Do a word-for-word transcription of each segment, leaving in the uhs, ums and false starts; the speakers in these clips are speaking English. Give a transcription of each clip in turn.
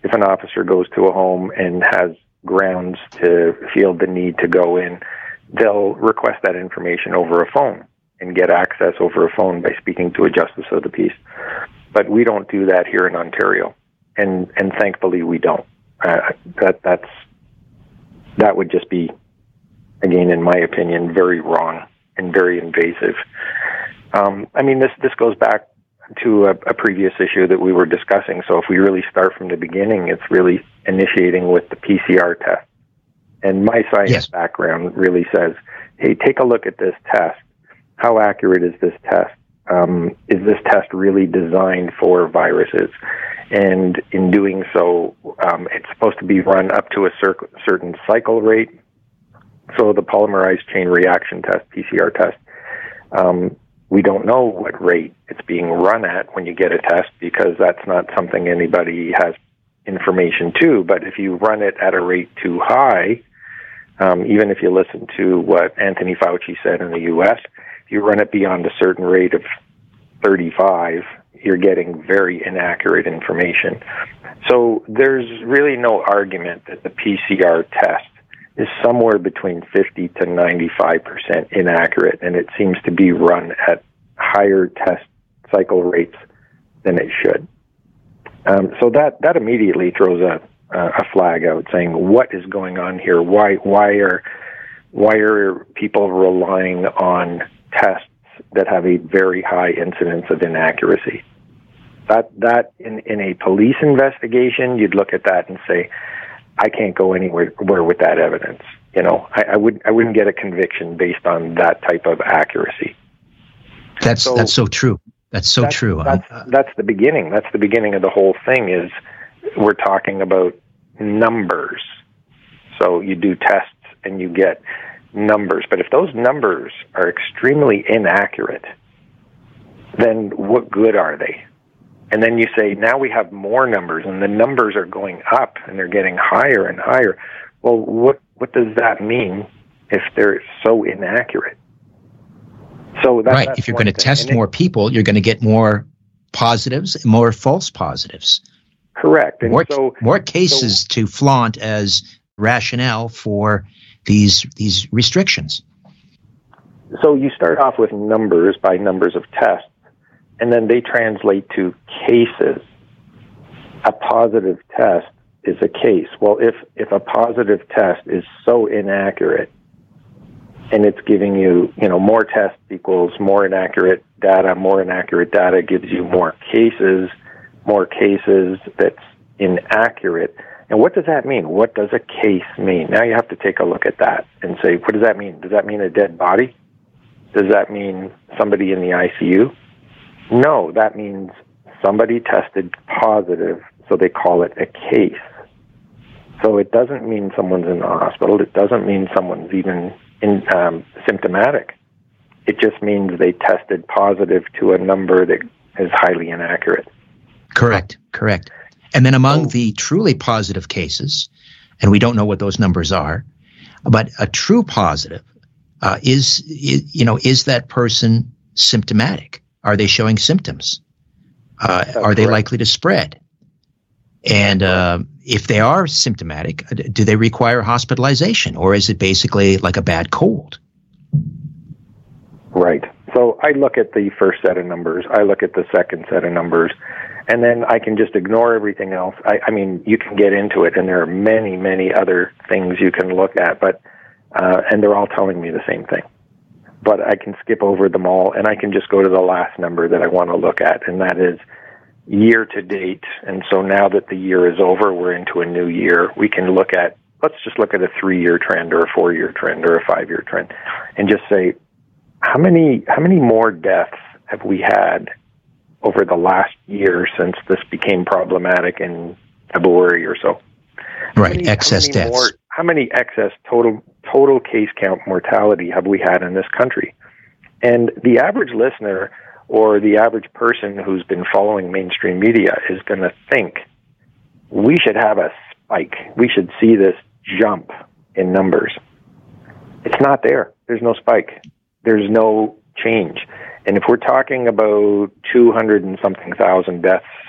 if an officer goes to a home and has grounds to feel the need to go in, they'll request that information over a phone and get access over a phone by speaking to a justice of the peace. But we don't do that here in Ontario, and and thankfully we don't. Uh, that that's that would just be, again, in my opinion, very wrong and very invasive. Um, I mean, this this goes back to a, a previous issue that we were discussing. So if we really start from the beginning, it's really initiating with the P C R test. And my science yes. background really says, hey, take a look at this test. How accurate is this test? Um, is this test really designed for viruses? And in doing so, um, it's supposed to be run up to a cer- certain cycle rate. So the polymerized chain reaction test, P C R test, um, we don't know what rate it's being run at when you get a test, because that's not something anybody has information to. But if you run it at a rate too high, um, even if you listen to what Anthony Fauci said in the U S, if you run it beyond a certain rate of thirty-five, you're getting very inaccurate information. So there's really no argument that the P C R test is somewhere between fifty to ninety-five percent inaccurate, and it seems to be run at higher test cycle rates than it should. Um, so that, that immediately throws a, a flag out saying, what is going on here? Why, why are, why are people relying on tests that have a very high incidence of inaccuracy? That, that in, in a police investigation, you'd look at that and say, I can't go anywhere with that evidence. You know, I, I would I wouldn't get a conviction based on that type of accuracy. That's so, that's so true. That's so that's, true. That's that's the beginning. That's the beginning of the whole thing. Is we're talking about numbers. So you do tests and you get numbers. But if those numbers are extremely inaccurate, then what good are they? And then you say, now we have more numbers, and the numbers are going up, and they're getting higher and higher. Well, what what does that mean if they're so inaccurate? So that, right. That's if you're going to test more it, people, you're going to get more positives and more false positives. Correct. And more, so more cases so, to flaunt as rationale for these these restrictions. So you start off with numbers by numbers of tests, and then they translate to cases. A positive test is a case. Well, if, if a positive test is so inaccurate and it's giving you, you know, more tests equals more inaccurate data, more inaccurate data gives you more cases, more cases that's inaccurate. And what does that mean? What does a case mean? Now you have to take a look at that and say, what does that mean? Does that mean a dead body? Does that mean somebody in the I C U? No, that means somebody tested positive, so they call it a case. So it doesn't mean someone's in the hospital. It doesn't mean someone's even in, um, symptomatic. It just means they tested positive to a number that is highly inaccurate. Correct, correct. And then among so, the truly positive cases, and we don't know what those numbers are, but a true positive uh, is, is, you know, is that person symptomatic? Are they showing symptoms? Uh, are they correct. likely to spread? And uh, if they are symptomatic, do they require hospitalization, or is it basically like a bad cold? Right. So I look at the first set of numbers, I look at the second set of numbers, and then I can just ignore everything else. I, I mean, you can get into it, and there are many, many other things you can look at, but uh, and they're all telling me the same thing. But I can skip over them all, and I can just go to the last number that I want to look at, and that is year to date. And so now that the year is over, we're into a new year. We can look at, let's just look at a three-year trend or a four-year trend or a five-year trend and just say, how many how many more deaths have we had over the last year since this became problematic in February or so? Right, many, excess how many deaths. More, how many excess total total case count mortality have we had in this country? And the average listener or the average person who's been following mainstream media is going to think we should have a spike. We should see this jump in numbers. It's not there. There's no spike. There's no change. And if we're talking about two hundred and something thousand deaths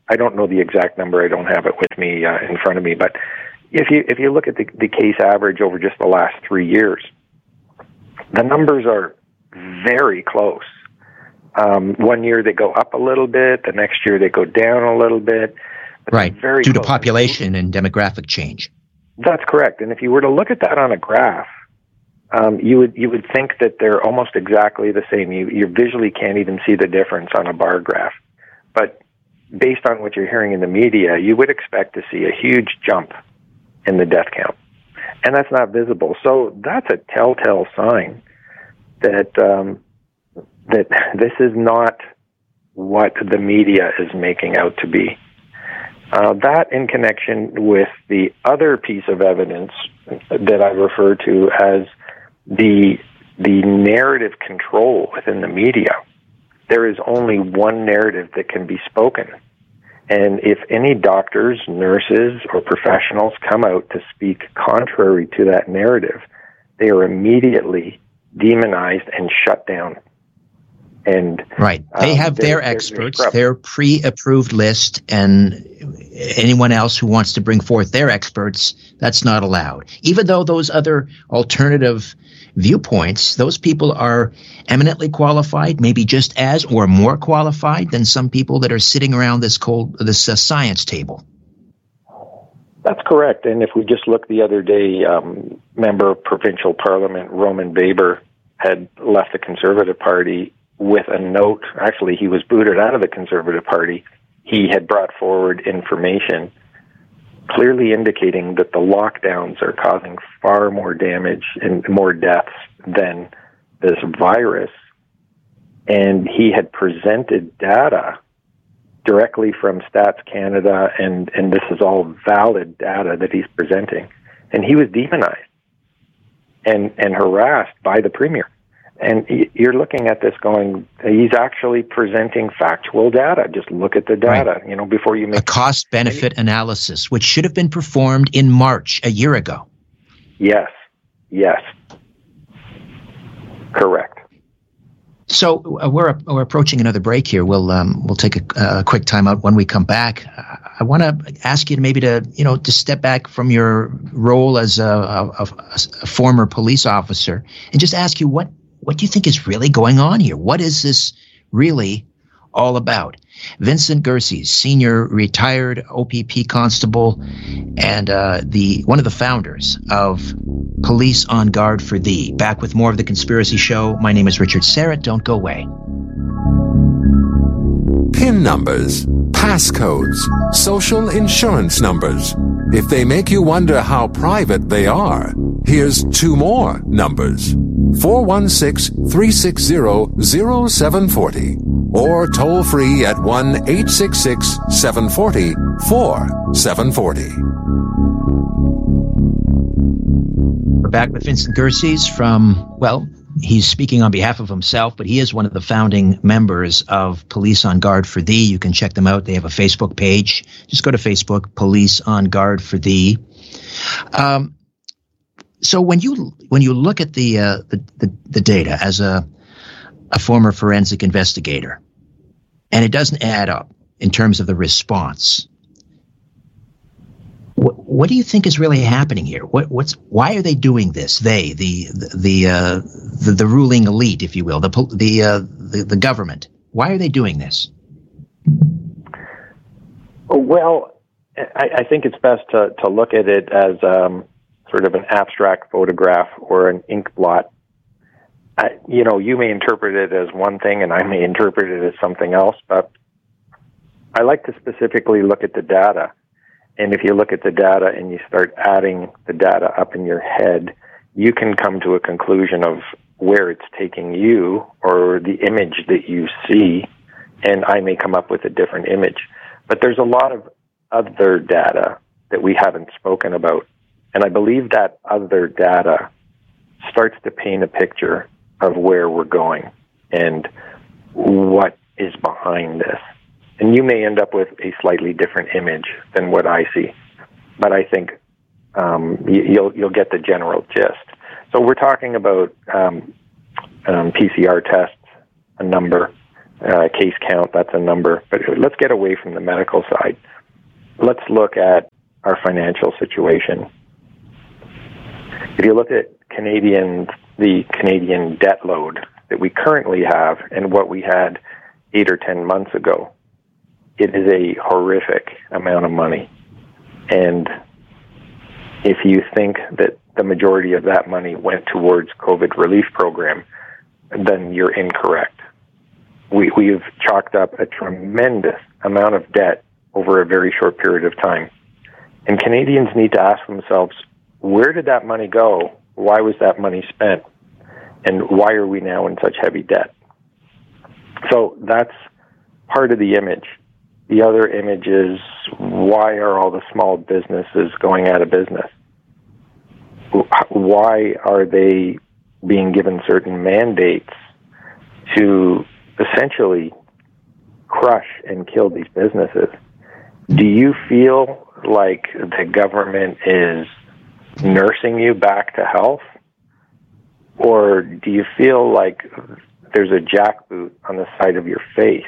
I don't know the exact number. I don't have it with me uh, in front of me. But if you if you look at the, the case average over just the last three years, the numbers are very close. Um, one year they go up a little bit. The next year they go down a little bit. Right, very due close. to population and demographic change. That's correct. And if you were to look at that on a graph, um, you would you would think that they're almost exactly the same. You you visually can't even see the difference on a bar graph. But based on what you're hearing in the media, you would expect to see a huge jump in the death count. And that's not visible. So that's a telltale sign that um, that this is not what the media is making out to be. Uh, that in connection with the other piece of evidence that I refer to as the the narrative control within the media. There is only one narrative that can be spoken. And if any doctors, nurses, or professionals come out to speak contrary to that narrative, they are immediately demonized and shut down. And right, they um, have their they're, experts, they're their pre-approved list, and anyone else who wants to bring forth their experts, that's not allowed. Even though those other alternative viewpoints, those people are eminently qualified, maybe just as or more qualified than some people that are sitting around this cold this uh, science table. That's correct. And if we just look the other day, um, member of provincial parliament Roman Baber had left the Conservative Party with a note. Actually, he was booted out of the Conservative Party. He had brought forward information clearly indicating that the lockdowns are causing far more damage and more deaths than this virus. And he had presented data directly from Stats Canada, and, and this is all valid data that he's presenting. And he was demonized and, and harassed by the Premier. And you're looking at this going, he's actually presenting factual data. Just look at the data, right. You know, before you make a cost-benefit any- analysis, which should have been performed in March a year ago. Yes, yes, correct. So uh, we're we're approaching another break here. We'll um, we'll take a, a quick time out. When we come back, uh, I want to ask you to maybe to you know to step back from your role as a, a, a former police officer and just ask you what. What do you think is really going on here? What is this really all about? Vincent Gersey, senior retired O P P constable and uh, the one of the founders of Police on Guard for Thee. Back with more of The Conspiracy Show. My name is Richard Serrett. Don't go away. PIN numbers, passcodes, social insurance numbers. If they make you wonder how private they are, here's two more numbers. four one six, three six zero, zero seven four zero or toll free at one eight six six, seven four zero, four seven four zero. We're back with Vincent Gersey from, well, he's speaking on behalf of himself, but he is one of the founding members of Police on Guard for Thee. You can check them out. They have a Facebook page. Just go to Facebook, Police on Guard for Thee. Um, So when you when you look at the uh, the, the the data as a a former forensic investigator, and it doesn't add up in terms of the response, what what do you think is really happening here? What what's why are they doing this? They the the the uh, the, the ruling elite, if you will, the the, uh, the the government. Why are they doing this? Well, I, I think it's best to to look at it as Um, sort of an abstract photograph or an ink blot. I, you know, you may interpret it as one thing and I may interpret it as something else, but I like to specifically look at the data. And if you look at the data and you start adding the data up in your head, you can come to a conclusion of where it's taking you or the image that you see, and I may come up with a different image. But there's a lot of other data that we haven't spoken about. And I believe that other data starts to paint a picture of where we're going and what is behind this. And you may end up with a slightly different image than what I see, but I think um, you'll you'll get the general gist. So we're talking about um, um, P C R tests, a number, uh, case count, that's a number. But let's get away from the medical side. Let's look at our financial situation. If you look at Canadian, the Canadian debt load that we currently have and what we had eight or ten months ago, it is a horrific amount of money. And if you think that the majority of that money went towards COVID relief program, then you're incorrect. We, we've chalked up a tremendous amount of debt over a very short period of time. And Canadians need to ask themselves, where did that money go? Why was that money spent? And why are we now in such heavy debt? So that's part of the image. The other image is, why are all the small businesses going out of business? Why are they being given certain mandates to essentially crush and kill these businesses? Do you feel like the government is nursing you back to health? Or do you feel like there's a jackboot on the side of your face?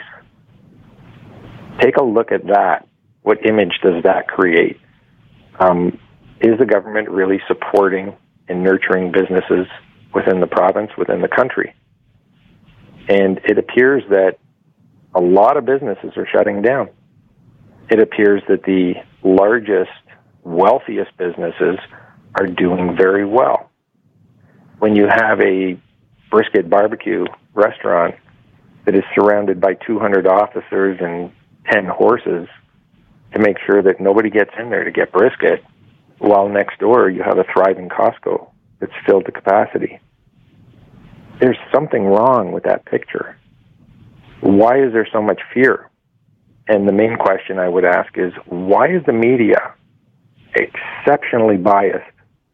Take a look at that. What image does that create? Um, is the government really supporting and nurturing businesses within the province, within the country? And it appears that a lot of businesses are shutting down. It appears that the largest, wealthiest businesses are doing very well. When you have a brisket barbecue restaurant that is surrounded by two hundred officers and ten horses to make sure that nobody gets in there to get brisket, while next door you have a thriving Costco that's filled to capacity. There's something wrong with that picture. Why is there so much fear? And the main question I would ask is, why is the media exceptionally biased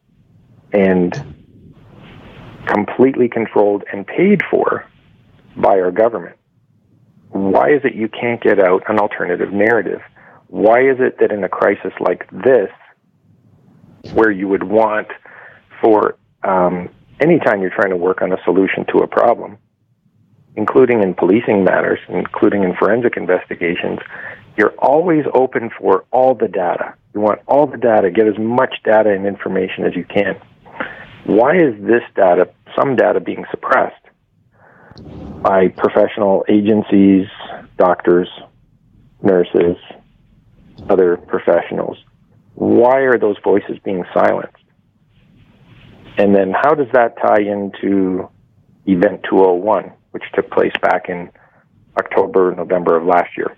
and completely controlled and paid for by our government? Why is it you can't get out an alternative narrative? Why is it that in a crisis like this, where you would want for um, anytime you're trying to work on a solution to a problem, including in policing matters, including in forensic investigations, you're always open for all the data. You want all the data, get as much data and information as you can. Why is this data, some data, being suppressed by professional agencies, doctors, nurses, other professionals? Why are those voices being silenced? And then how does that tie into Event two oh one, which took place back in October, November of last year?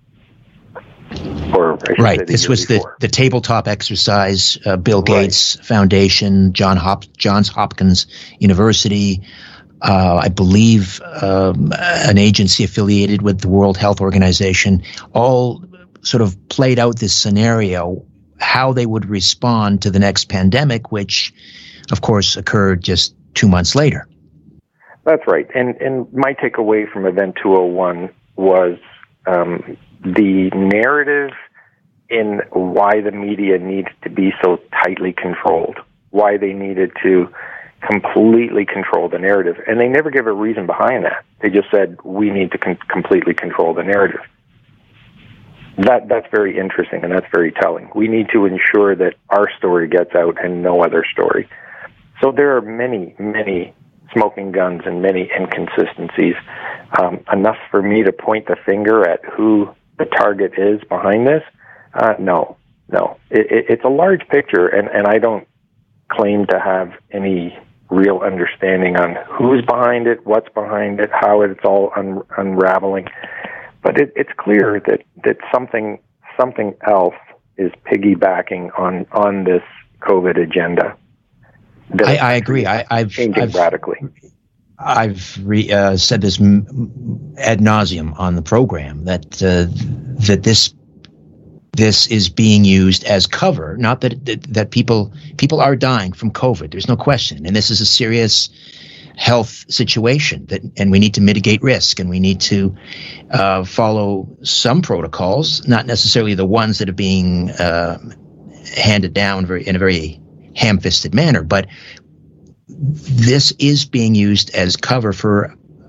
Or right. This was the, the tabletop exercise, uh, Bill Gates right. Foundation, John Hop- Johns Hopkins University, uh, I believe um, an agency affiliated with the World Health Organization, all sort of played out this scenario, how they would respond to the next pandemic, which, of course, occurred just two months later. That's right. And, and my takeaway from Event two oh one was um, the narrative in why the media needs to be so tightly controlled, why they needed to completely control the narrative. And they never give a reason behind that. They just said, we need to con- completely control the narrative. That That's very interesting, and that's very telling. We need to ensure that our story gets out and no other story. So there are many, many smoking guns and many inconsistencies. Um, enough for me to point the finger at who the target is behind this? Uh, no, no. It, it, it's a large picture, and, and I don't claim to have any real understanding on who's behind it, what's behind it, how it's all un- unraveling. But it, it's clear that, that something something else is piggybacking on, on this COVID agenda. I, I agree. I, I've changing I've, radically. I've re, uh, said this m- ad nauseum on the program that uh, that this this is being used as cover. Not that, that that people people are dying from COVID. There's no question, and this is a serious health situation that, and we need to mitigate risk, and we need to uh, follow some protocols, not necessarily the ones that are being uh, handed down very, in a very ham-fisted manner, but this is being used as cover for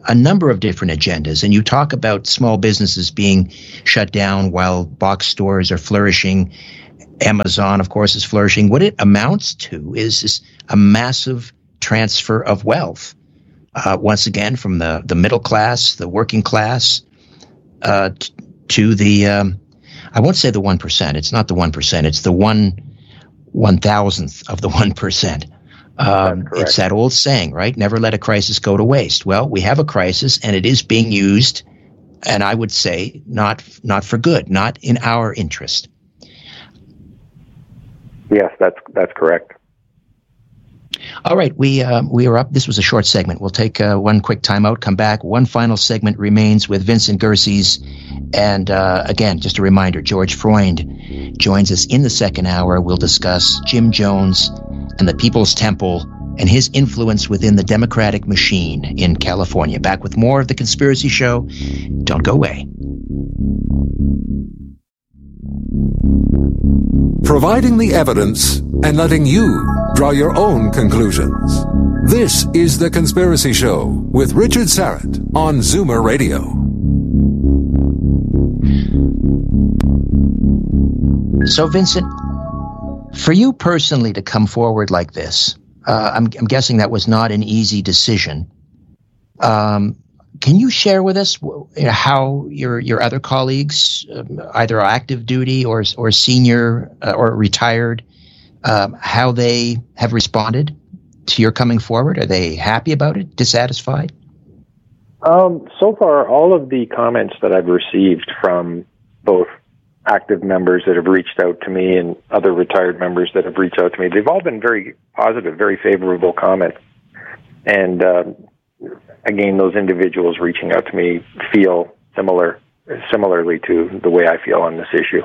a number of different agendas. And you talk about small businesses being shut down while box stores are flourishing. Amazon, of course, is flourishing. What it amounts to is, is a massive transfer of wealth, uh, once again, from the, the middle class, the working class, uh, t- to the, um, I won't say the one percent. It's not the one percent. It's the one one thousandth of the one percent. Um, it's that old saying, right? Never let a crisis go to waste. Well, we have a crisis, and it is being used, and I would say not not for good, not in our interest. Yes, that's that's correct. All right, we um, we are up. This was a short segment. We'll take uh, one quick timeout, come back. One final segment remains with Vincent Gersey. And uh, again, just a reminder, George Freund joins us in the second hour. We'll discuss Jim Jones and the People's Temple and his influence within the Democratic machine in California. Back with more of The Conspiracy Show. Don't go away. Providing the evidence and letting you draw your own conclusions. This is The Conspiracy Show with Richard Syrett on Zoomer Radio. So, Vincent, for you personally to come forward like this, uh, I'm, I'm guessing that was not an easy decision. Um, can you share with us how your your other colleagues, um, either active duty or or senior uh, or retired, um, how they have responded to your coming forward? Are they happy about it? Dissatisfied? Um, so far, all of the comments that I've received from both active members that have reached out to me and other retired members that have reached out to me, they've all been very positive, very favorable comments. And uh, again, those individuals reaching out to me feel similar, similarly to the way I feel on this issue.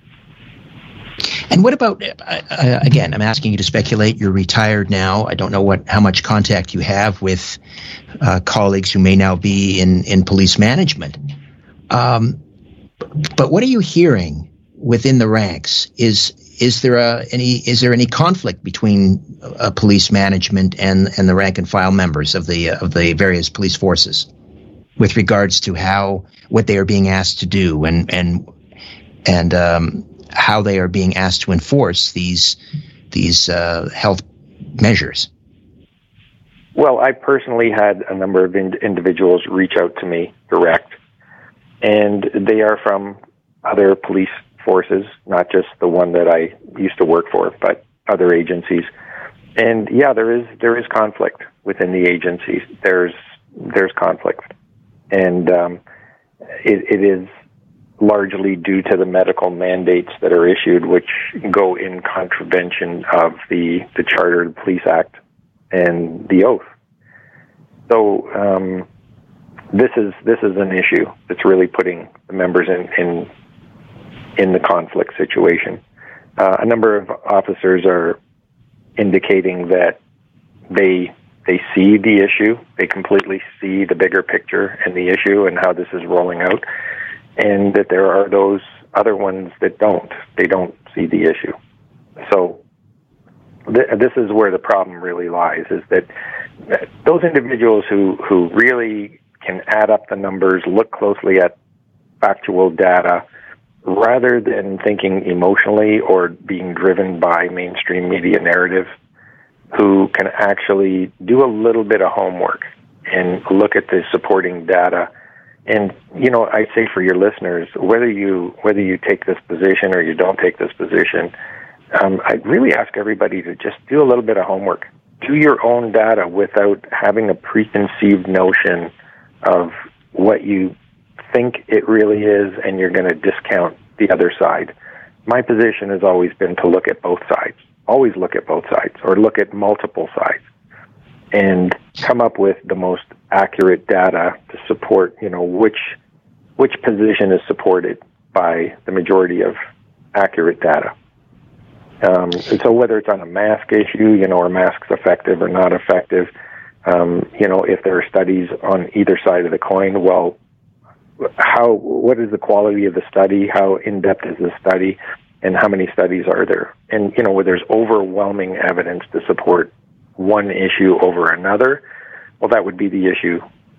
And what about, uh, again, I'm asking you to speculate. You're retired now. I don't know what how much contact you have with uh, colleagues who may now be in, in police management. Um, but what are you hearing within the ranks? Is is there a, any is there any conflict between uh, police management and, and the rank and file members of the uh, of the various police forces with regards to how what they are being asked to do and and and um, how they are being asked to enforce these these uh, health measures? Well, I personally had a number of ind- individuals reach out to me direct, and they are from other police forces, not just the one that I used to work for, but other agencies. And yeah, there is there is conflict within the agencies. There's there's conflict, and um, it, it is largely due to the medical mandates that are issued, which go in contravention of the the Charter of the Police Act and the oath. So um, this is this is an issue that's really putting the members in in, in the conflict situation. Uh, a number of officers are indicating that they they see the issue, they completely see the bigger picture and the issue and how this is rolling out, and that there are those other ones that don't. They don't see the issue. So th- this is where the problem really lies, is that those individuals who, who really can add up the numbers, look closely at factual data, rather than thinking emotionally or being driven by mainstream media narrative, who can actually do a little bit of homework and look at the supporting data. And, you know, I say for your listeners, whether you whether you take this position or you don't take this position, um, I really ask everybody to just do a little bit of homework. Do your own data without having a preconceived notion of what you think it really is, and you're going to discount the other side. My position has always been to look at both sides. Always look at both sides, or look at multiple sides, and come up with the most accurate data to support, you know, which which position is supported by the majority of accurate data. Um, and so whether it's on a mask issue, you know, are masks effective or not effective, um, you know, if there are studies on either side of the coin, well, how what is the quality of the study? How in-depth is the study? And how many studies are there? And, you know, where there's overwhelming evidence to support one issue over another, well, that would be the issue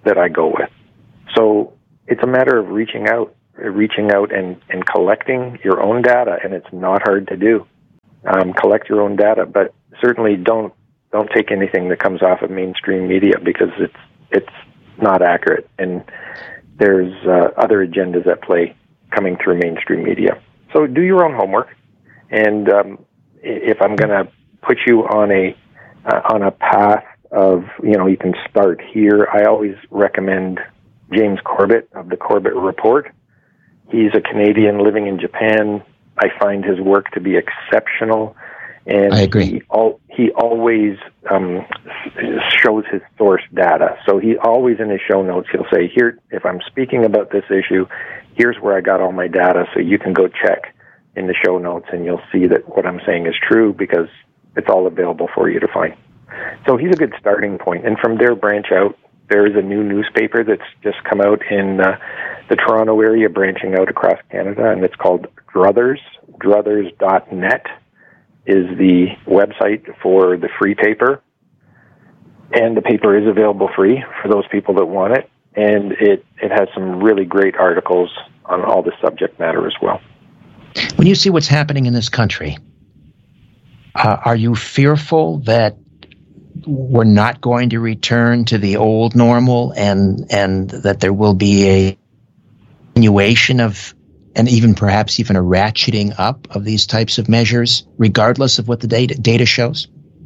that I go with. So it's a matter of reaching out, reaching out and, and collecting your own data, and it's not hard to do. Um, collect your own data, but certainly don't don't take anything that comes off of mainstream media, because it's it's not accurate, and there's uh, other agendas at play coming through mainstream media. So do your own homework, and um, if I'm going to put you on a uh, on a path of, you know, you can start here, I always recommend James Corbett of the Corbett Report. He's a Canadian living in Japan. I find his work to be exceptional, and I agree. He, al- he always um, shows his source data. So he always, in his show notes, he'll say, "Here, if I'm speaking about this issue, here's where I got all my data, so you can go check in the show notes, and you'll see that what I'm saying is true, because it's all available for you to find." So he's a good starting point, and from there, branch out. There is a new newspaper that's just come out in uh, the Toronto area, branching out across Canada, and it's called Druthers. Druthers dot net is the website for the free paper, and the paper is available free for those people that want it, and it, it has some really great articles on all the subject matter as well. When you see what's happening in this country, uh, are you fearful that we're not going to return to the old normal, and and that there will be a continuation of, and even perhaps even a ratcheting up of these types of measures, regardless of what the data, data shows?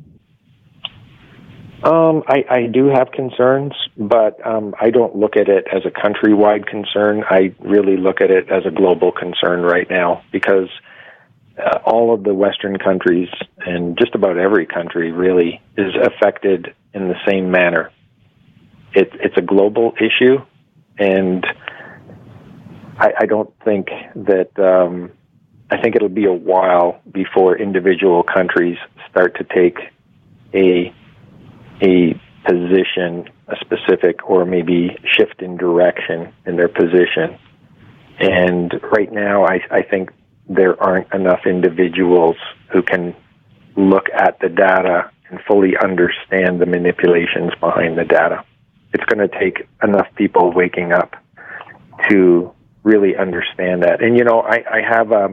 Um, I, I do have concerns, but um, I don't look at it as a countrywide concern. I really look at it as a global concern right now, because uh, all of the Western countries, and just about every country really, is affected in the same manner. It, it's a global issue, and I, I don't think that, um, I think it'll be a while before individual countries start to take a a position, a specific, or maybe shift in direction in their position. And right now, I, I think there aren't enough individuals who can look at the data and fully understand the manipulations behind the data. It's going to take enough people waking up to really understand that. And, you know, I, I have a,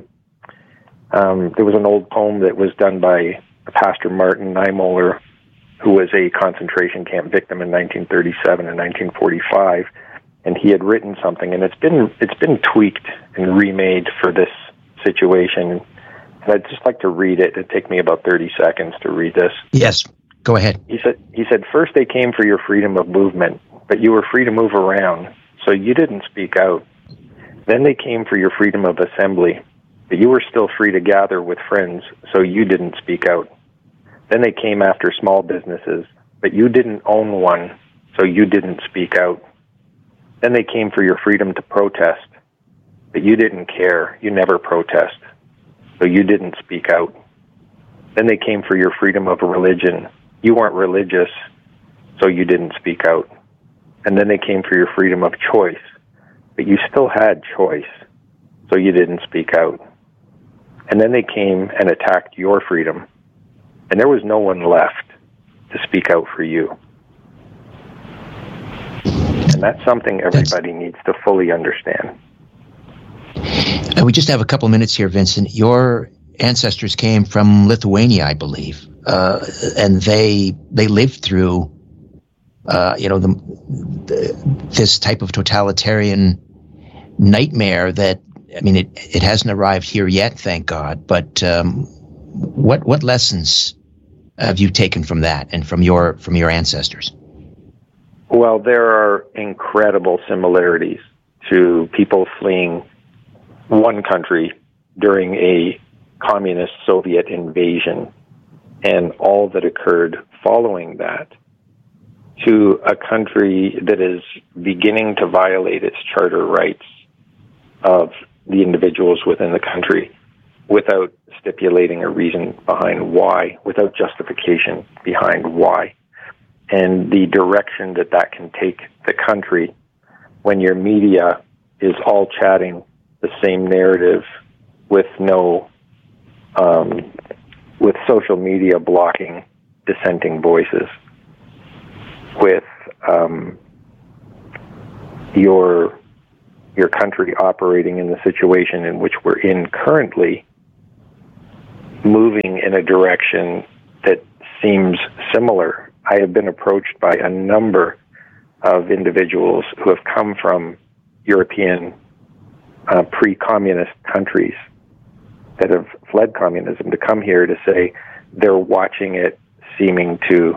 um, there was an old poem that was done by Pastor Martin Niemöller, who was a concentration camp victim in nineteen thirty-seven and nineteen forty-five, and he had written something, and it's been it's been tweaked and remade for this situation. And I'd just like to read it. It'd take me about thirty seconds to read this. Yes, go ahead. He said, he said, "First they came for your freedom of movement, but you were free to move around, so you didn't speak out. Then they came for your freedom of assembly, but you were still free to gather with friends, so you didn't speak out. Then they came after small businesses, but you didn't own one, so you didn't speak out. Then they came for your freedom to protest, but you didn't care. You never protest, so you didn't speak out. Then they came for your freedom of religion. You weren't religious, so you didn't speak out. And then they came for your freedom of choice, but you still had choice, so you didn't speak out. And then they came and attacked your freedom, and there was no one left to speak out for you." And that's something everybody that's... needs to fully understand. Uh, we just have a couple minutes here, Vincent. Your ancestors came from Lithuania, I believe, uh, and they they lived through, uh, you know, the, the, this type of totalitarian nightmare that, I mean, it it hasn't arrived here yet, thank God. But um, what what lessons have you taken from that and from your from your ancestors? Well, there are incredible similarities to people fleeing one country during a communist Soviet invasion and all that occurred following that, to a country that is beginning to violate its charter rights of the individuals within the country without stipulating a reason behind why, without justification behind why. And the direction that that can take the country when your media is all chatting the same narrative with no, um, with social media blocking dissenting voices, with um, your your country operating in the situation in which we're in currently, moving in a direction that seems similar. I have been approached by a number of individuals who have come from European uh, pre-communist countries that have fled communism to come here to say they're watching it seeming to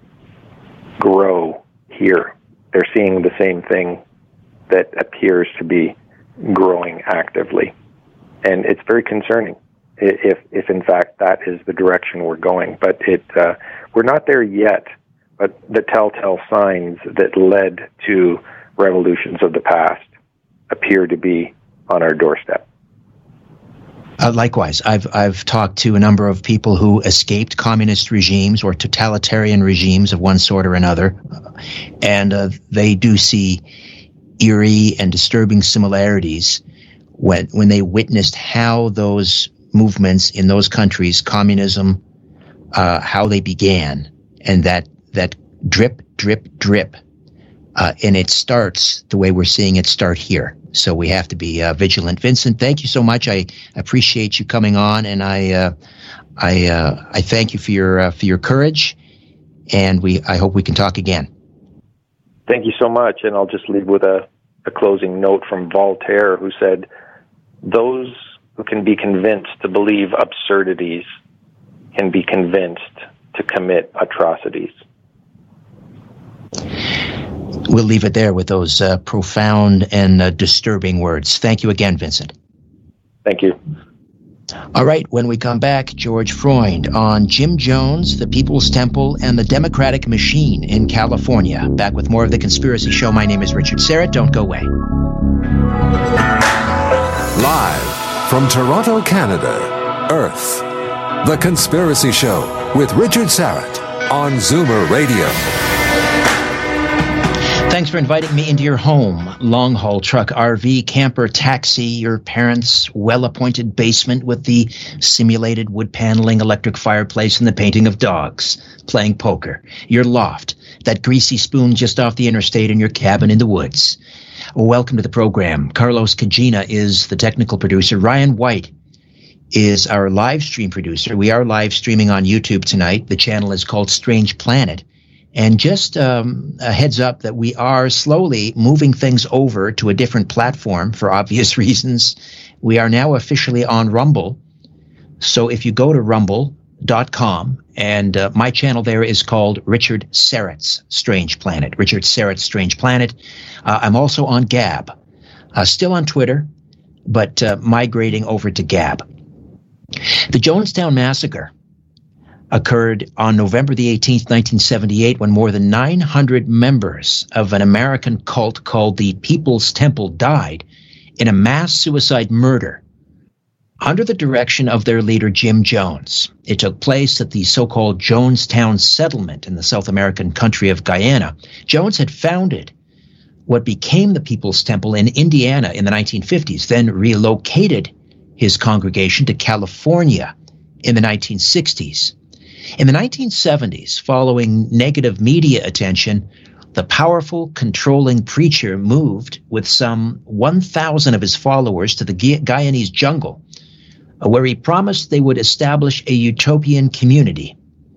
grow here. They're seeing the same thing that appears to be growing actively. And it's very concerning if, if in fact, that is the direction we're going. But it, uh, we're not there yet, but the telltale signs that led to revolutions of the past appear to be on our doorstep. Uh, likewise, I've I've talked to a number of people who escaped communist regimes or totalitarian regimes of one sort or another, and uh, they do see eerie and disturbing similarities when when they witnessed how those movements in those countries, communism, uh, how they began, and that that drip, drip, drip, uh, and it starts the way we're seeing it start here. So we have to be uh, vigilant. Vincent, thank you so much. I appreciate you coming on, and I uh, I uh, I thank you for your uh, for your courage, and we I hope we can talk again. Thank you so much, and I'll just leave with a, a closing note from Voltaire, who said, "Those who can be convinced to believe absurdities can be convinced to commit atrocities." We'll leave it there with those uh, profound and uh, disturbing words. Thank you again, Vincent. Thank you. All right, when we come back, George Freund on Jim Jones, the People's Temple, and the Democratic Machine in California. Back with more of The Conspiracy Show. My name is Richard Syrett. Don't go away. Live from Toronto, Canada, Earth, The Conspiracy Show with Richard Syrett on Zoomer Radio. Thanks for inviting me into your home, long-haul truck, R V, camper, taxi, your parents' well-appointed basement with the simulated wood paneling, electric fireplace, and the painting of dogs, playing poker, your loft, that greasy spoon just off the interstate, and your cabin in the woods. Welcome to the program. Carlos Cagina is the technical producer. Ryan White is our live stream producer. We are live streaming on YouTube tonight. The channel is called Strange Planet. And just um, a heads up that we are slowly moving things over to a different platform for obvious reasons. We are now officially on Rumble. So if you go to rumble dot com, and uh, my channel there is called Richard Syrett's Strange Planet. Richard Syrett's Strange Planet. Uh, I'm also on Gab. Uh, still on Twitter, but uh, migrating over to Gab. The Jonestown Massacre occurred on November the eighteenth, nineteen seventy-eight, when more than nine hundred members of an American cult called the People's Temple died in a mass suicide murder under the direction of their leader, Jim Jones. It took place at the so-called Jonestown settlement in the South American country of Guyana. Jones had founded what became the People's Temple in Indiana in the nineteen fifties, then relocated his congregation to California in the nineteen sixties. In the nineteen seventies, following negative media attention, the powerful, controlling preacher moved with some one thousand of his followers to the Guyanese jungle, where he promised they would establish a utopian community.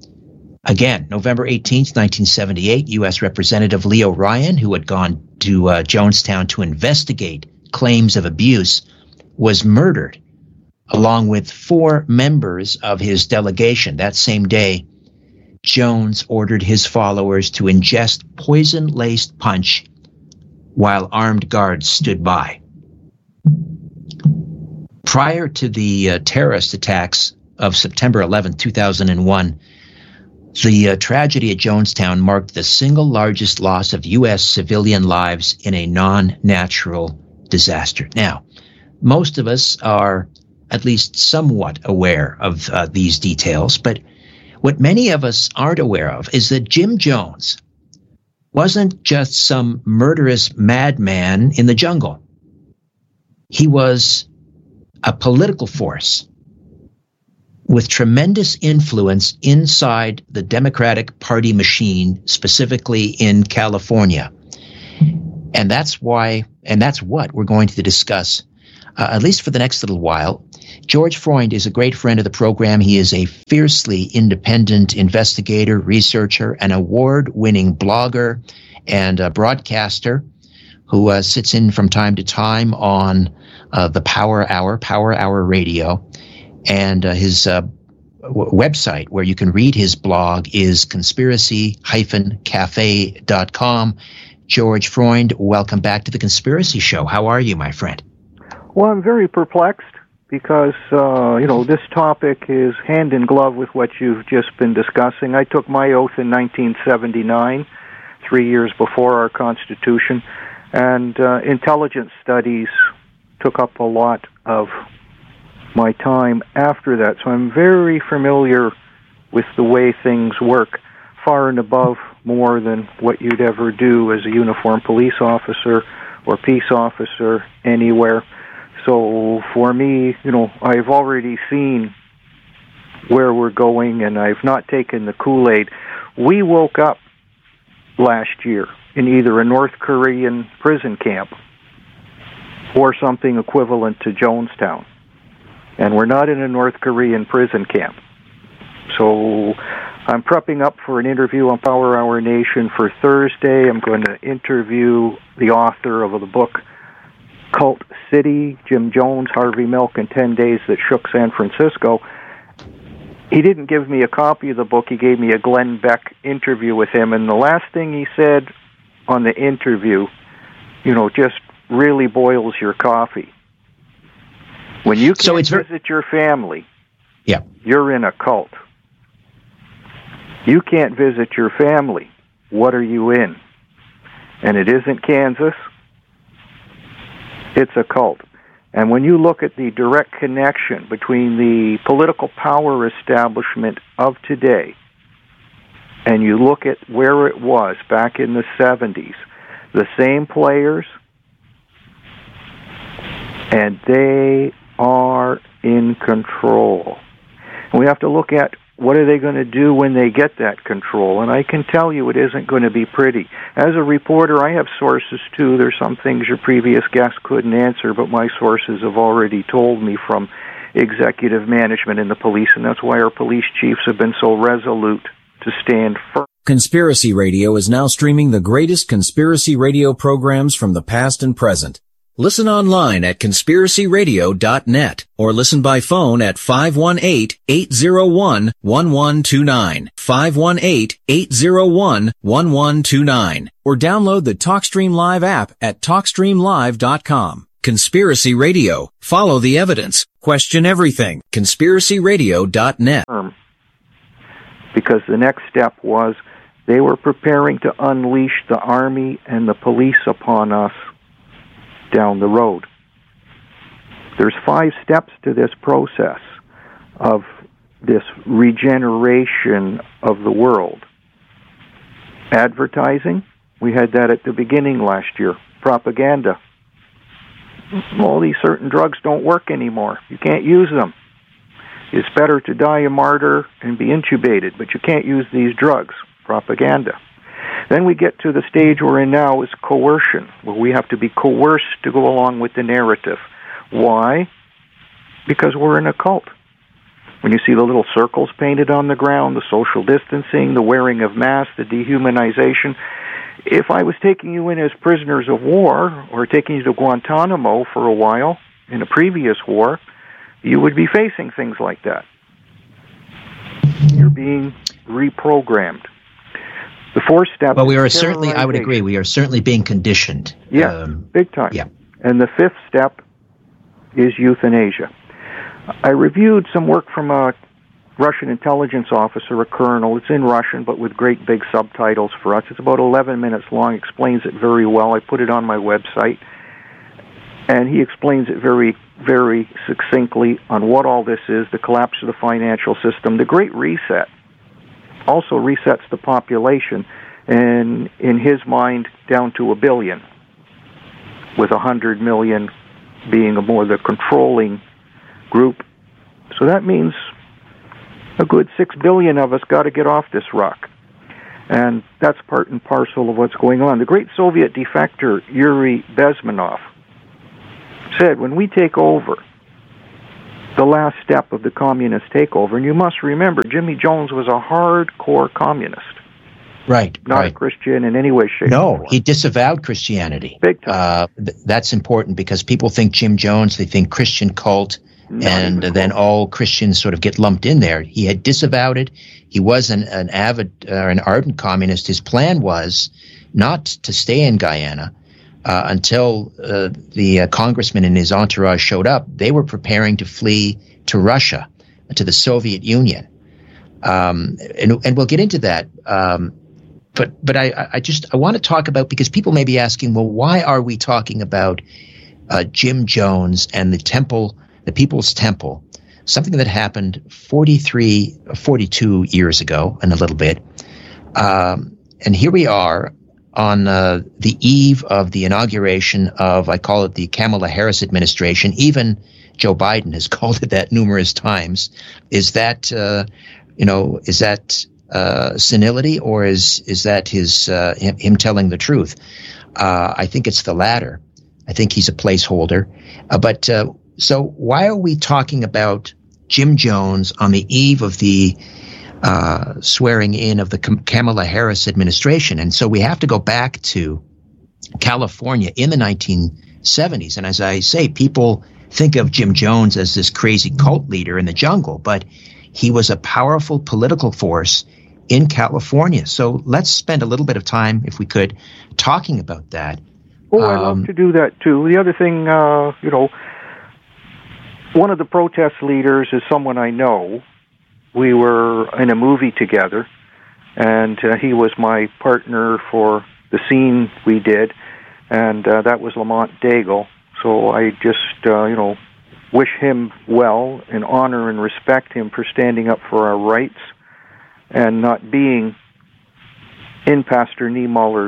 Again, November eighteenth, nineteen seventy-eight, U S Representative Leo Ryan, who had gone to uh, Jonestown to investigate claims of abuse, was murdered, along with four members of his delegation. That same day, Jones ordered his followers to ingest poison-laced punch while armed guards stood by. Prior to the uh, terrorist attacks of September eleventh, two thousand one, the uh, tragedy at Jonestown marked the single largest loss of U S civilian lives in a non-natural disaster. Now, most of us are at least somewhat aware of uh, these details, but what many of us aren't aware of is that Jim Jones wasn't just some murderous madman in the jungle. He was a political force with tremendous influence inside the Democratic Party machine, specifically in California. And that's why, and that's what we're going to discuss, uh, at least for the next little while. George Freund is a great friend of the program. He is a fiercely independent investigator, researcher, an award-winning blogger and a broadcaster who uh, sits in from time to time on uh, the Power Hour, Power Hour Radio. And uh, his uh, w- website where you can read his blog is conspiracy dash cafe dot com. George Freund, welcome back to the Conspiracy Show. How are you, my friend? Well, I'm very perplexed because, uh, you know, this topic is hand in glove with what you've just been discussing. I took my oath in nineteen seventy-nine, three years before our Constitution, and uh, intelligence studies took up a lot of my time after that. So I'm very familiar with the way things work, far and above more than what you'd ever do as a uniformed police officer or peace officer anywhere. So for me, you know, I've already seen where we're going, and I've not taken the Kool-Aid. We woke up last year in either a North Korean prison camp or something equivalent to Jonestown. And we're not in a North Korean prison camp. So I'm prepping up for an interview on Power Hour Nation for Thursday. I'm going to interview the author of the book Cult City, Jim Jones, Harvey Milk, and ten days That Shook San Francisco. He didn't give me a copy of the book. He gave me a Glenn Beck interview with him, and the last thing he said on the interview, you know, just really boils your coffee. When you can't so it's visit ver- your family, yeah, you're in a cult. You can't visit your family. What are you in? And it isn't Kansas. It's a cult. And when you look at the direct connection between the political power establishment of today and you look at where it was back in the seventies, the same players, and they are in control. And we have to look at what are they going to do when they get that control? And I can tell you it isn't going to be pretty. As a reporter, I have sources, too. There's some things your previous guest couldn't answer, but my sources have already told me from executive management in the police, and that's why our police chiefs have been so resolute to stand firm. Conspiracy Radio is now streaming the greatest conspiracy radio programs from the past and present. Listen online at conspiracy radio dot net or listen by phone at five one eight, eight zero one, one one two nine, five one eight, eight zero one, one one two nine, or download the TalkStream Live app at talk stream live dot com. Conspiracy Radio. Follow the evidence. Question everything. conspiracy radio dot net. Because the next step was they were preparing to unleash the Army and the police upon us down the road. There's five steps to this process of this regeneration of the world. Advertising, we had that at the beginning last year. Propaganda. All these certain drugs don't work anymore. You can't use them. It's better to die a martyr and be intubated, but you can't use these drugs. Propaganda. Then we get to the stage we're in now is coercion, where we have to be coerced to go along with the narrative. Why? Because we're in a cult. When you see the little circles painted on the ground, the social distancing, the wearing of masks, the dehumanization, if I was taking you in as prisoners of war or taking you to Guantanamo for a while in a previous war, you would be facing things like that. You're being reprogrammed. The fourth step. Well, we are certainly, I would agree, we are certainly being conditioned. Yeah, um, big time. Yeah. And the fifth step is euthanasia. I reviewed some work from a Russian intelligence officer, a colonel. It's in Russian, but with great big subtitles for us. It's about eleven minutes long, explains it very well. I put it on my website. And he explains it very, very succinctly on what all this is, the collapse of the financial system, the Great Reset. Also resets the population, and in his mind, down to a billion, with a hundred million being a more the controlling group. So that means a good six billion of us got to get off this rock. And that's part and parcel of what's going on. The great Soviet defector Yuri Bezmenov said, when we take over, the last step of the communist takeover, and you must remember, Jimmy Jones was a hardcore communist. Right, Not right. a Christian in any way, shape, No, or form. he disavowed Christianity. Big time. Uh, th- that's important because people think Jim Jones, they think Christian cult, Not and even then close. all Christians sort of get lumped in there. He had disavowed it. He was an, an avid or uh, an ardent communist. His plan was not to stay in Guyana uh, until uh, the uh, congressman and his entourage showed up. They were preparing to flee to Russia, to the Soviet Union. Um, and, and we'll get into that. Um, but but I, I just I want to talk about, because people may be asking, well, why are we talking about uh, Jim Jones and the temple, the People's Temple, something that happened forty-three, forty-two years ago and a little bit. Um, and here we are on uh, the eve of the inauguration of, I call it the Kamala Harris administration. Even Joe Biden has called it that numerous times. Is that, uh, you know, is that uh, senility, or is is that his uh, him, him telling the truth? Uh, I think it's the latter. I think he's a placeholder. Uh, but uh, so why are we talking about Jim Jones on the eve of the uh, swearing in of the Kamala Harris administration? And so we have to go back to California in the nineteen seventies. And as I say, people think of Jim Jones as this crazy cult leader in the jungle, but he was a powerful political force in California. So let's spend a little bit of time, if we could, talking about that. Oh, I'd Um, love to do that, too. The other thing, uh, you know, one of the protest leaders is someone I know. We were in a movie together, and uh, he was my partner for the scene we did, and uh, that was Lamont Daigle. So I just, uh, you know, wish him well and honor and respect him for standing up for our rights and not being in Pastor Niemöller's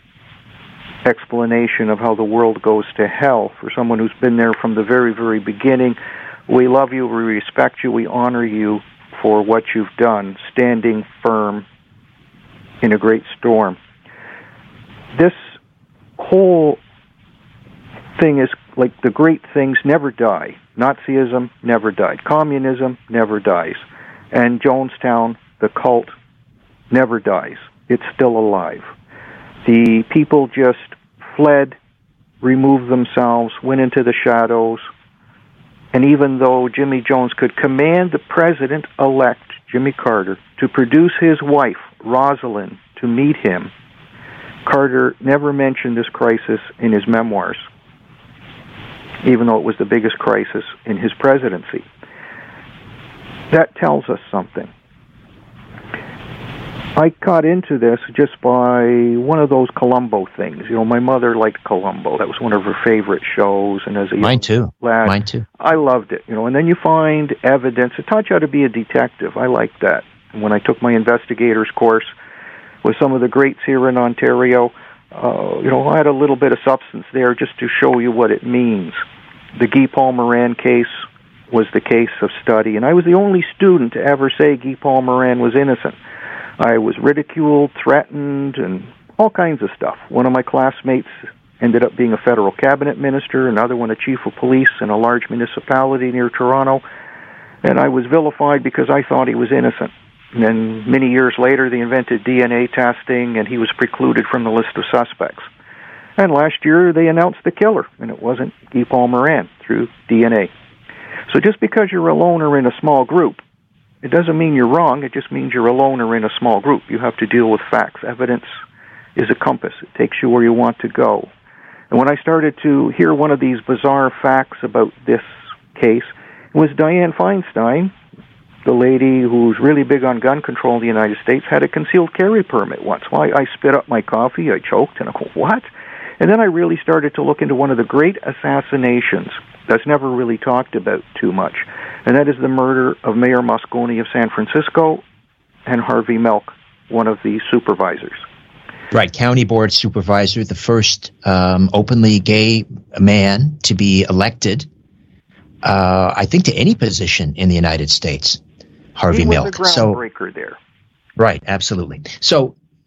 explanation of how the world goes to hell. For someone who's been there from the very, very beginning, we love you, we respect you, we honor you for what you've done, standing firm in a great storm. This whole thing is like the great things never die. Nazism never died. Communism never dies. And Jonestown, the cult, never dies. It's still alive. The people just fled, removed themselves, went into the shadows, and even though Jimmy Jones could command the president-elect, Jimmy Carter, to produce his wife, Rosalind, to meet him, Carter never mentioned this crisis in his memoirs, even though it was the biggest crisis in his presidency. That tells us something. I got into this just by one of those Columbo things. You know, my mother liked Columbo. That was one of her favorite shows. And as a Mine young too. lad, Mine too. I loved it. You know, and then you find evidence. It taught you how to be a detective. I liked that. And when I took my investigator's course with some of the greats here in Ontario, uh, you know, I had a little bit of substance there just to show you what it means. The Guy Paul Moran case was the case of study, and I was the only student to ever say Guy Paul Moran was innocent. I was ridiculed, threatened, and all kinds of stuff. One of my classmates ended up being a federal cabinet minister, another one a chief of police in a large municipality near Toronto, and I was vilified because I thought he was innocent. And then many years later, they invented D N A testing, and he was precluded from the list of suspects. And last year, they announced the killer, and it wasn't Guy Paul Moran through D N A. So just because you're alone or in a small group, it doesn't mean you're wrong. It just means you're alone or in a small group. You have to deal with facts. Evidence is a compass. It takes you where you want to go. And when I started to hear one of these bizarre facts about this case, it was Dianne Feinstein, the lady who's really big on gun control in the United States, had a concealed carry permit once. Well, I, I spit up my coffee, I choked, and I go, what? And then I really started to look into one of the great assassinations that's never really talked about too much, and that is the murder of Mayor Moscone of San Francisco and Harvey Milk, one of the supervisors. Right, county board supervisor, the first um, openly gay man to be elected, uh, I think, to any position in the United States, Harvey he was Milk. a groundbreaker so, there. Right, absolutely. So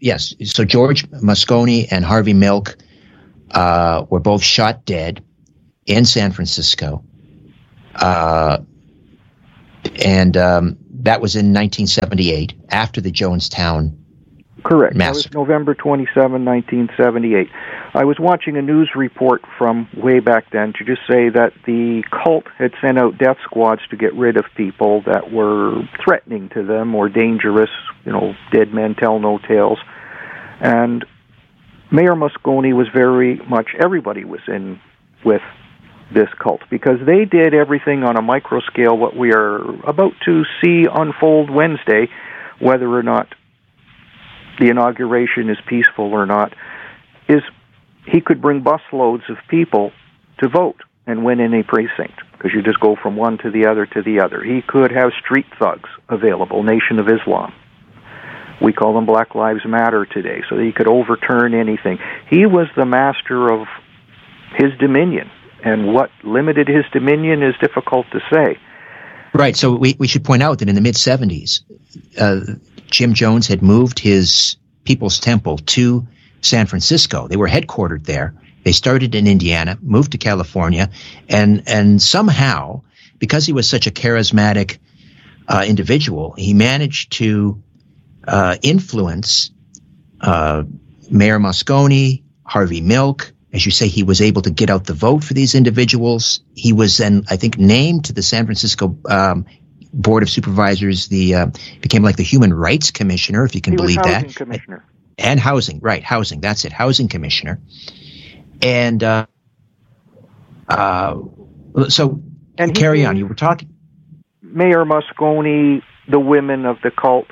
yes. So George Moscone and Harvey Milk uh, were both shot dead in San Francisco. Uh, and um, that was in nineteen seventy-eight, after the Jonestown Correct. massacre. That was November twenty-seventh, nineteen seventy-eight. I was watching a news report from way back then to just say that the cult had sent out death squads to get rid of people that were threatening to them or dangerous, you know, dead men tell no tales. And Mayor Moscone was very much, everybody was in with this cult, because they did everything on a micro scale, what we are about to see unfold Wednesday, whether or not the inauguration is peaceful or not, is he could bring busloads of people to vote and win any precinct, because you just go from one to the other to the other. He could have street thugs available, Nation of Islam. We call them Black Lives Matter today, so that he could overturn anything. He was the master of his dominion, and what limited his dominion is difficult to say. Right, so we, we should point out that in the mid-seventies, uh, Jim Jones had moved his People's Temple to San Francisco. They were headquartered there. They started in Indiana, moved to California, and and somehow, because he was such a charismatic uh, individual, he managed to uh, influence uh, Mayor Moscone, Harvey Milk. As you say, he was able to get out the vote for these individuals. He was then, I think, named to the San Francisco um, Board of Supervisors. The uh, became like the Human Rights Commissioner, if you can he believe was housing that. Commissioner. And housing, right, housing, that's it, housing commissioner. And uh, uh, so, and carry he, on, you were talking. Mayor Moscone, the women of the cult,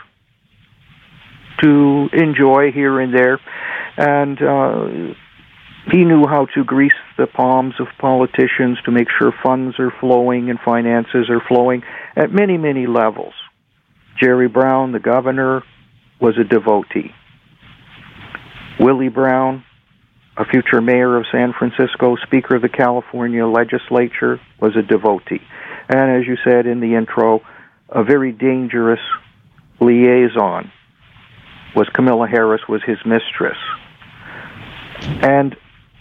to enjoy here and there. And uh, he knew how to grease the palms of politicians to make sure funds are flowing and finances are flowing at many, many levels. Jerry Brown, the governor, was a devotee. Willie Brown, a future mayor of San Francisco, Speaker of the California Legislature, was a devotee. And as you said in the intro, a very dangerous liaison was Camilla Harris, was his mistress. And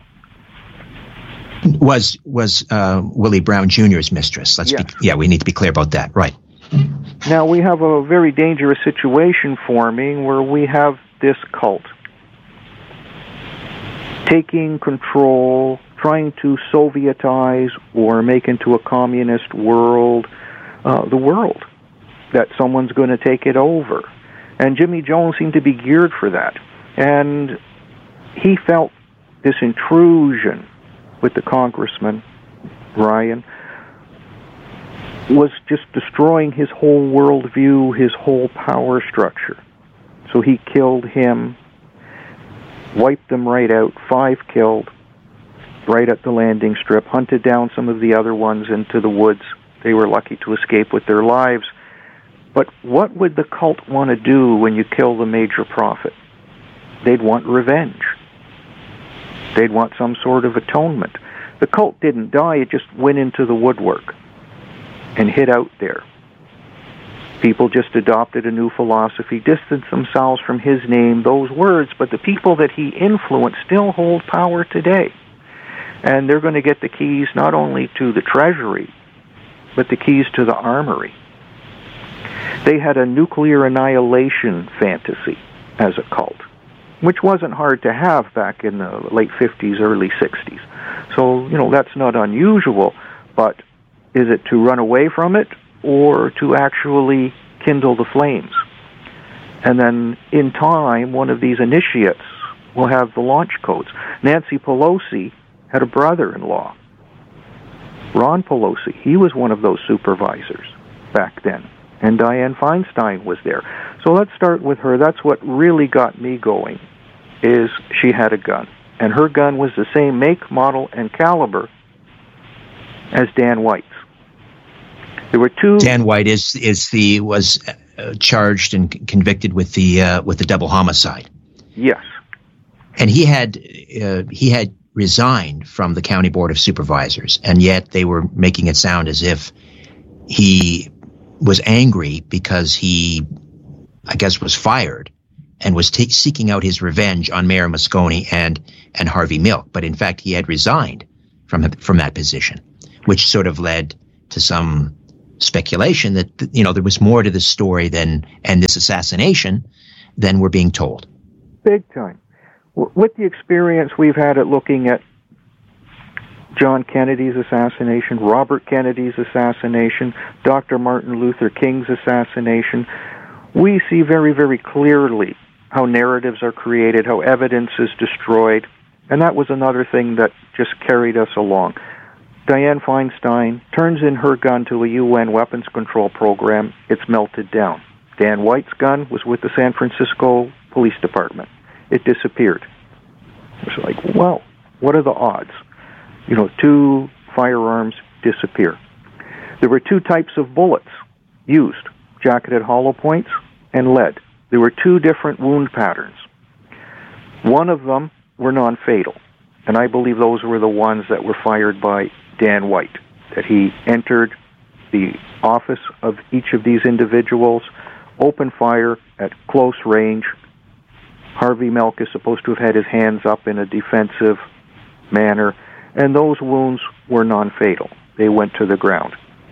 was was uh, Willie Brown Junior's mistress. Let's yes. be, yeah, we need to be clear about that, right. Now we have a very dangerous situation forming where we have this cult taking control, trying to Sovietize or make into a communist world, uh, the world, that someone's going to take it over. And Jimmy Jones seemed to be geared for that. And he felt this intrusion with the congressman, Ryan, was just destroying his whole worldview, his whole power structure. So he killed him, wiped them right out, five killed, right at the landing strip, hunted down some of the other ones into the woods. They were lucky to escape with their lives. But what would the cult want to do when you kill the major prophet? They'd want revenge. They'd want some sort of atonement. The cult didn't die, it just went into the woodwork and hid out there. People just adopted a new philosophy, distanced themselves from his name, those words, but the people that he influenced still hold power today. And they're going to get the keys not only to the treasury, but the keys to the armory. They had a nuclear annihilation fantasy as a cult, which wasn't hard to have back in the late fifties, early sixties. So, you know, that's not unusual, but is it to run away from it or to actually kindle the flames? And then in time, one of these initiates will have the launch codes. Nancy Pelosi had a brother-in-law, Ron Pelosi. He was one of those supervisors back then. And Dianne Feinstein was there. So let's start with her. That's what really got me going, is she had a gun. And her gun was the same make, model, and caliber as Dan White's. There were two. Dan White is is the was uh, charged and c- convicted with the uh, with the double homicide. Yes. And he had uh, he had resigned from the County Board of Supervisors, and yet they were making it sound as if he was angry because he, I guess, was fired and was t- seeking out his revenge on Mayor Moscone and and Harvey Milk. But in fact, he had resigned from from that position, which sort of led to some speculation that, you know, there was more to this story than and this assassination than we're being told. Big time. With the experience we've had at looking at John Kennedy's assassination, Robert Kennedy's assassination, Doctor Martin Luther King's assassination, we see very, very clearly how narratives are created, how evidence is destroyed, and that was another thing that just carried us along. Dianne Feinstein turns in her gun to a U N weapons control program. It's melted down. Dan White's gun was with the San Francisco Police Department. It disappeared. It's like, well, what are the odds? You know, two firearms disappear. There were two types of bullets used, jacketed hollow points and lead. There were two different wound patterns. One of them were non-fatal, and I believe those were the ones that were fired by Dan White, that he entered the office of each of these individuals, opened fire at close range. Harvey Milk is supposed to have had his hands up in a defensive manner, and those wounds were non-fatal. They went to the ground.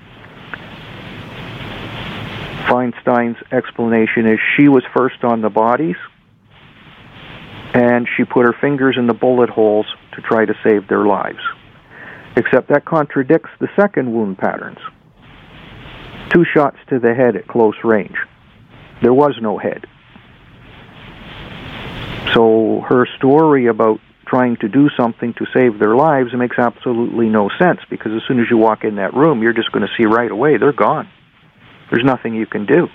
Feinstein's explanation is she was first on the bodies, and she put her fingers in the bullet holes to try to save their lives. Except that contradicts the second wound patterns. Two shots to the head at close range. There was no head. So her story about trying to do something to save their lives makes absolutely no sense, because as soon as you walk in that room, you're just going to see right away they're gone. There's nothing you can do.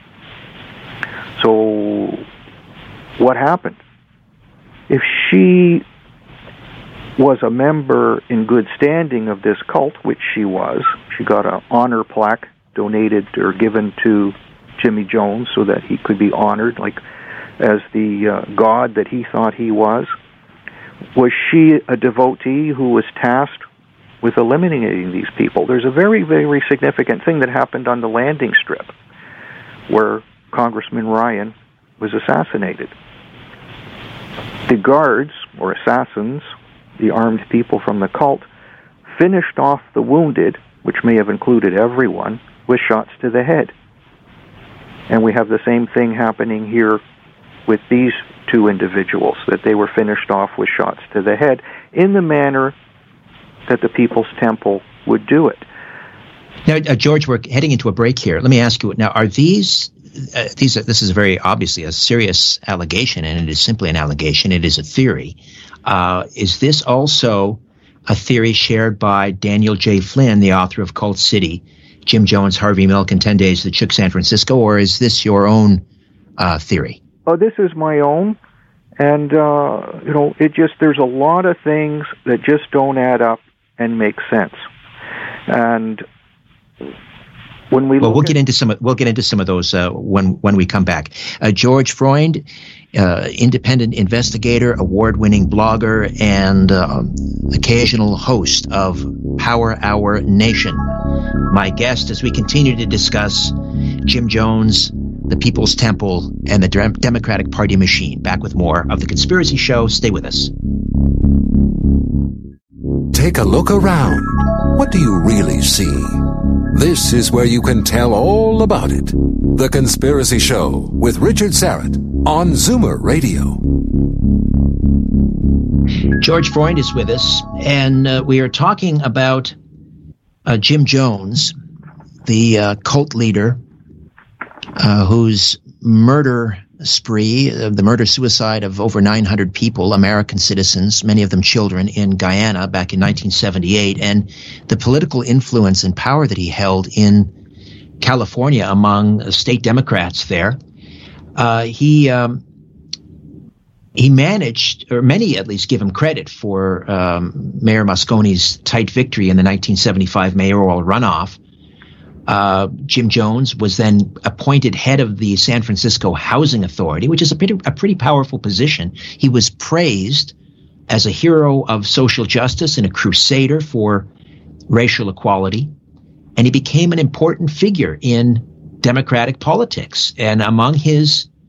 So what happened? If she was a member in good standing of this cult, which she was, she got an honor plaque donated or given to Jimmy Jones so that he could be honored like as the uh, god that he thought he was. Was she a devotee who was tasked with eliminating these people? There's a very, very significant thing that happened on the landing strip where Congressman Ryan was assassinated. The guards, or assassins, the armed people from the cult, finished off the wounded, which may have included everyone, with shots to the head. And we have the same thing happening here with these two individuals, that they were finished off with shots to the head in the manner that the People's Temple would do it. Now, uh, George, we're heading into a break here. Let me ask you, now, are these, uh, these are, this is very obviously a serious allegation, and it is simply an allegation. It is a theory. Uh, is this also a theory shared by Daniel J. Flynn, the author of Cult City, Jim Jones, Harvey Milk, and ten days That Shook San Francisco, or is this your own uh, theory? Oh, this is my own, and, uh, you know, it just, there's a lot of things that just don't add up and make sense. And when we well, look we'll at, get into some. Of, we'll get into some of those uh, when when we come back. Uh, George Freund, uh, independent investigator, award-winning blogger, and uh, occasional host of Power Hour Nation. My guest as we continue to discuss Jim Jones, the People's Temple, and the Democratic Party machine. Back with more of The Conspiracy Show. Stay with us. Take a look around. What do you really see? This is where you can tell all about it. The Conspiracy Show with Richard Syrett on Zoomer Radio. George Freund is with us, and uh, we are talking about uh, Jim Jones, the uh, cult leader uh, whose murder spree, uh, the murder-suicide of over nine hundred people, American citizens, many of them children, in Guyana back in nineteen seventy-eight, and the political influence and power that he held in California among state Democrats there. Uh, he um, he managed, or many at least give him credit for um, Mayor Moscone's tight victory in the nineteen seventy-five mayoral runoff. Uh, Jim Jones was then appointed head of the San Francisco Housing Authority, which is a pretty, a pretty powerful position. He was praised as a hero of social justice and a crusader for racial equality, and he became an important figure in Democratic politics. And among his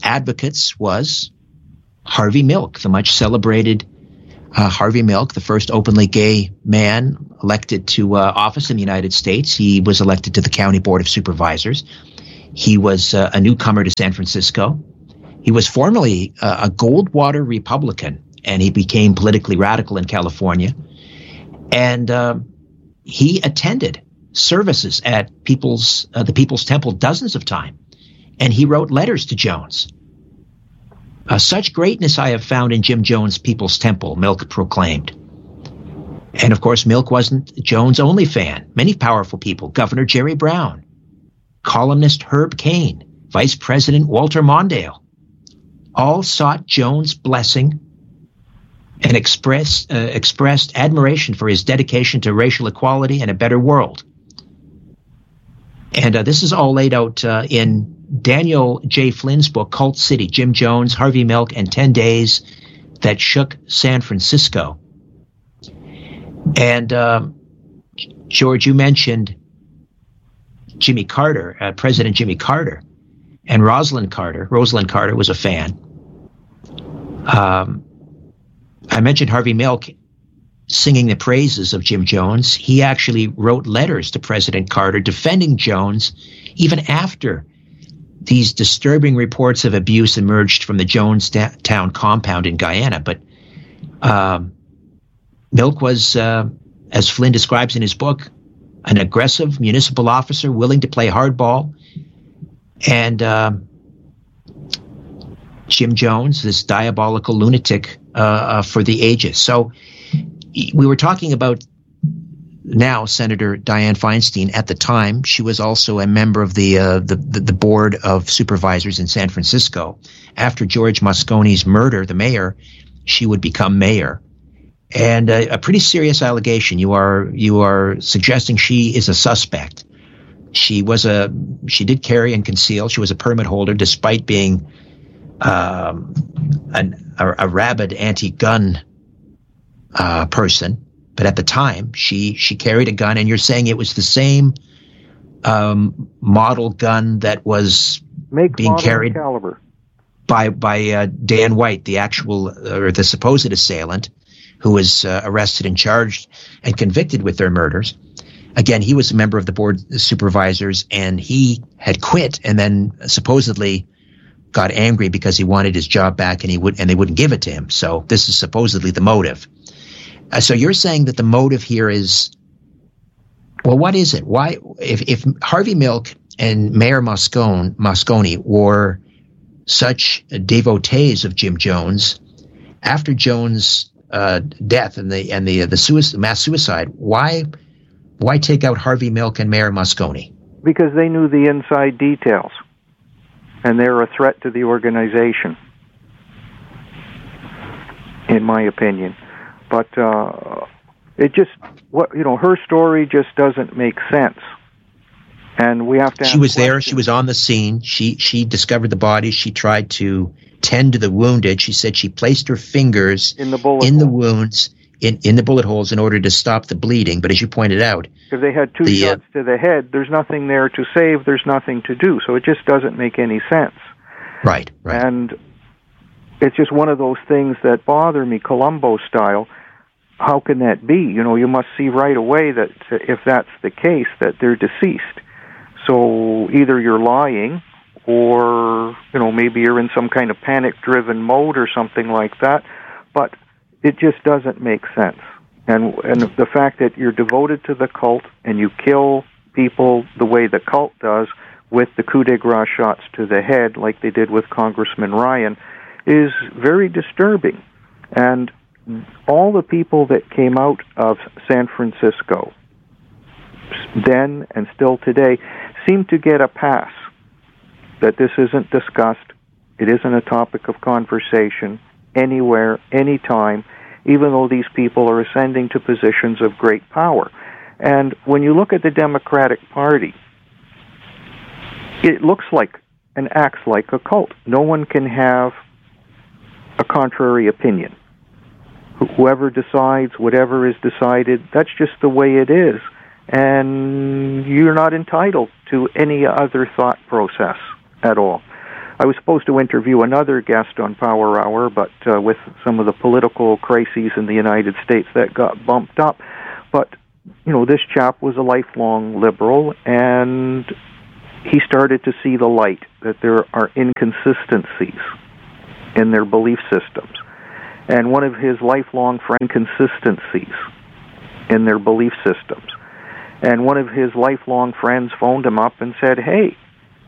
advocates was Harvey Milk, the much celebrated uh, Harvey Milk, the first openly gay man elected to uh, office in the United States. He was elected to the County Board of Supervisors. He was uh, a newcomer to San Francisco. He was formerly uh, a Goldwater Republican, and he became politically radical in California. And uh, he attended services at People's uh, the People's Temple dozens of times, and he wrote letters to Jones. Uh, Such greatness I have found in Jim Jones' People's Temple, Milk proclaimed. And of course, Milk wasn't Jones' only fan. Many powerful people, Governor Jerry Brown, columnist Herb Cain, Vice President Walter Mondale, all sought Jones' blessing and expressed, uh, expressed admiration for his dedication to racial equality and a better world. And uh, this is all laid out uh, in Daniel J. Flynn's book, Cult City, Jim Jones, Harvey Milk, and ten days That Shook San Francisco. And um, George, you mentioned Jimmy Carter, uh, President Jimmy Carter, and Rosalind Carter. Rosalind Carter was a fan. Um, I mentioned Harvey Milk singing the praises of Jim Jones. He actually wrote letters to President Carter defending Jones even after these disturbing reports of abuse emerged from the Jonestown compound in Guyana. But um, Milk was, uh, as Flynn describes in his book, an aggressive municipal officer willing to play hardball. And um, Jim Jones, this diabolical lunatic uh, uh, for the ages. So we were talking about now Senator Dianne Feinstein. At the time, she was also a member of the, uh, the, the the Board of Supervisors in San Francisco. After George Mosconi's murder, the mayor, she would become mayor. And a, a pretty serious allegation. You are you are suggesting she is a suspect. She was a she did carry and conceal. She was a permit holder, despite being um, an, a, a rabid anti-gun uh, person. But at the time, she she carried a gun, and you're saying it was the same um, model gun that was Make, being model, carried caliber. by by uh, Dan White, the actual or the supposed assailant, who was uh, arrested and charged and convicted with their murders. Again, he was a member of the board of supervisors, and he had quit and then supposedly got angry because he wanted his job back, and he would and they wouldn't give it to him. So this is supposedly the motive. Uh, so you're saying that the motive here is, well, what is it? Why, if, if Harvey Milk and Mayor Moscone, Moscone were such devotees of Jim Jones, after Jones' uh, death and the and the the suicide, mass suicide, why why take out Harvey Milk and Mayor Moscone? Because they knew the inside details, and they're a threat to the organization, in my opinion. But uh, it just, what you know, her story just doesn't make sense, and we have to. She was there. She was on the scene. She she discovered the body. She tried to tend to the wounded. She said she placed her fingers in the bullet in hole. the wounds, in in the bullet holes, in order to stop the bleeding. But as you pointed out, because they had two the, shots uh, to the head, there's nothing there to save. There's nothing to do. So it just doesn't make any sense. Right. Right. And it's just one of those things that bother me, Columbo style. How can that be? You know, you must see right away that if that's the case, that they're deceased. So either you're lying, or, you know, maybe you're in some kind of panic-driven mode or something like that. But it just doesn't make sense. And and the fact that you're devoted to the cult and you kill people the way the cult does, with the coup de grace shots to the head, like they did with Congressman Ryan, is very disturbing. And all the people that came out of San Francisco then and still today seem to get a pass, that this isn't discussed, it isn't a topic of conversation anywhere, anytime, even though these people are ascending to positions of great power. And when you look at the Democratic Party, it looks like and acts like a cult. No one can have a contrary opinion. Whoever decides, whatever is decided, that's just the way it is. And you're not entitled to any other thought process at all. I was supposed to interview another guest on Power Hour, but uh, with some of the political crises in the United States, that got bumped up. But, you know, this chap was a lifelong liberal, and he started to see the light, that there are inconsistencies in their belief systems. And one of his lifelong inconsistencies in their belief systems. And one of his lifelong friends phoned him up and said, hey,